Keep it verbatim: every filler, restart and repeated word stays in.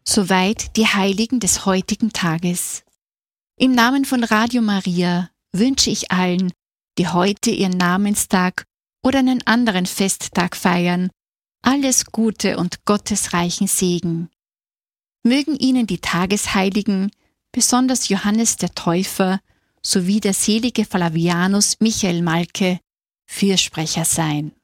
Soweit die Heiligen des heutigen Tages. Im Namen von Radio Maria wünsche ich allen, die heute ihren Namenstag oder einen anderen Festtag feiern, alles Gute und gottesreichen Segen. Mögen Ihnen die Tagesheiligen, besonders Johannes der Täufer sowie der selige Flavianus Michael Malke, Fürsprecher sein.